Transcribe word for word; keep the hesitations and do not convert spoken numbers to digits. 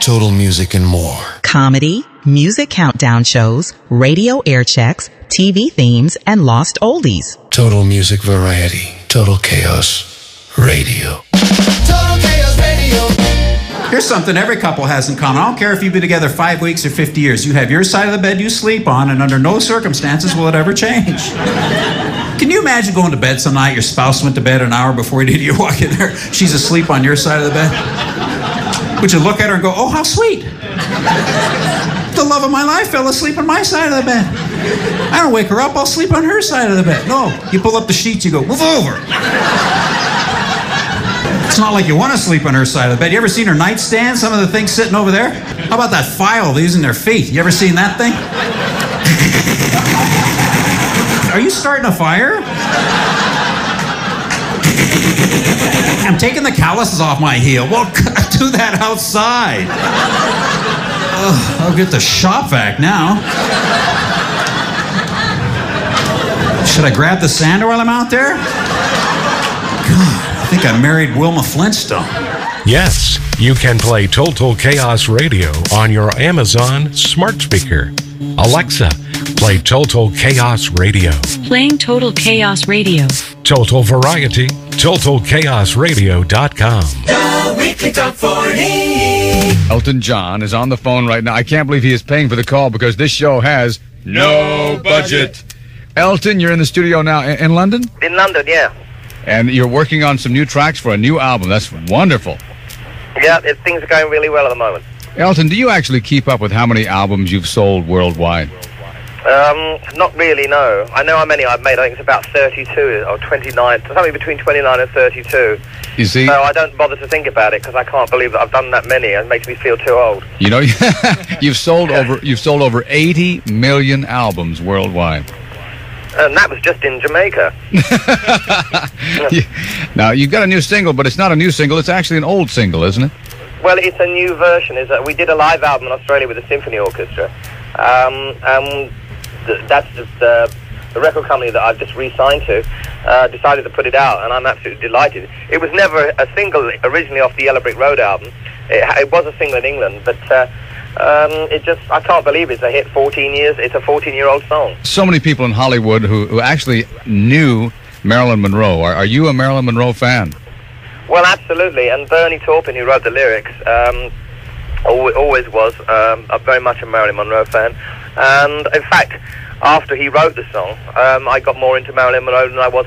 Total Music and more. Comedy, music countdown shows, radio air checks, T V themes, and lost oldies. Total Music Variety. Total Chaos Radio. Total Chaos Radio. Here's something every couple has in common. I don't care if you've been together five weeks or fifty years. You have your side of the bed you sleep on, and under no circumstances will it ever change. Can you imagine going to bed some night, your spouse went to bed an hour before you did, you walk in there, she's asleep on your side of the bed? Would you look at her and go, oh, how sweet. The love of my life fell asleep on my side of the bed. I don't wake her up, I'll sleep on her side of the bed. No, you pull up the sheets, you go, move over. It's not like you want to sleep on her side of the bed. You ever seen her nightstand? Some of the things sitting over there? How about that file they're using their feet? You ever seen that thing? Are you starting a fire? I'm taking the calluses off my heel. Well, do that outside. Ugh, I'll get the shop vac now. Should I grab the sander while I'm out there? I think I married Wilma Flintstone. Yes, you can play Total Chaos Radio on your Amazon smart speaker. Alexa, play Total Chaos Radio. Playing Total Chaos Radio. Total Variety, total chaos radio dot com. The Weekly Top forty. Elton John is on the phone right now. I can't believe he is paying for the call because this show has no budget. Elton, you're in the studio now in, in London? In London, yeah. And you're working on some new tracks for a new album. That's wonderful. Yeah, it, things are going really well at the moment. Elton, do you actually keep up with how many albums you've sold worldwide? Um, not really, no. I know how many I've made. I think it's about thirty-two or twenty-nine, something between twenty-nine and thirty-two. You see? So I don't bother to think about it because I can't believe that I've done that many. It makes me feel too old. You know, you've sold over you've sold over eighty million albums worldwide. And that was just in Jamaica. Now, you've got a new single, but it's not a new single. It's actually an old single, isn't it? Well, it's a new version. Is that we did a live album in Australia with a symphony orchestra. Um, and th- that's just, uh, the record company that I've just re-signed to uh, decided to put it out, and I'm absolutely delighted. It was never a single originally off the Yellow Brick Road album. It, it was a single in England, but... Uh, Um, it just, I can't believe it's a hit fourteen years. It's a fourteen-year-old song. So many people in Hollywood who, who actually knew Marilyn Monroe. Are, are you a Marilyn Monroe fan? Well, absolutely. And Bernie Taupin, who wrote the lyrics, um, always, always was um, a very much a Marilyn Monroe fan. And, in fact, after he wrote the song, um, I got more into Marilyn Monroe than I was